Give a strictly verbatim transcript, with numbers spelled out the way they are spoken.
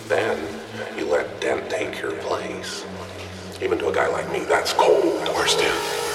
Then you let Dent take your place. Even to a guy like me, that's cold. Where's Dent?